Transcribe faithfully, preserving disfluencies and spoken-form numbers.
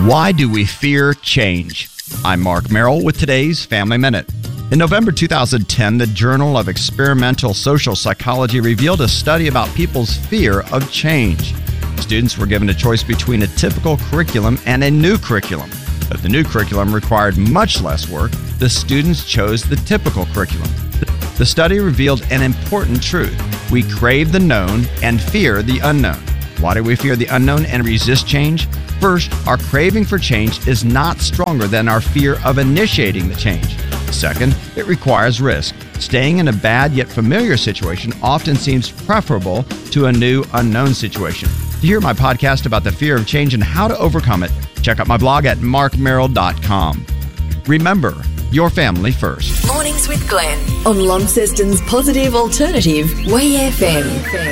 Why do we fear change? I'm Mark Merrill with today's Family Minute. In November two thousand ten, the Journal of Experimental Social Psychology revealed a study about people's fear of change. Students were given a choice between a typical curriculum and a new curriculum. But the new curriculum required much less work. The students chose the typical curriculum. The study revealed an important truth. We crave the known and fear the unknown. Why do we fear the unknown and resist change? First, our craving for change is not stronger than our fear of initiating the change. Second, it requires risk. Staying in a bad yet familiar situation often seems preferable to a new unknown situation. To hear my podcast about the fear of change and how to overcome it, check out my blog at mark merrill dot com. Remember, your family first. Mornings with Glenn on Launceston's Positive Alternative, Way F M.